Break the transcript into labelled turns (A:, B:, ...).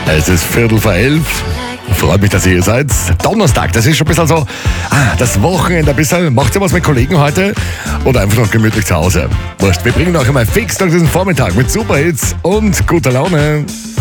A: Es ist 11:15. Freut mich, dass ihr hier seid. Donnerstag, das ist schon ein bisschen so, das Wochenende ein bisschen. Macht ihr was mit Kollegen heute? Oder einfach noch gemütlich zu Hause? Wurscht, wir bringen euch immer fix durch diesen Vormittag mit Superhits und guter Laune.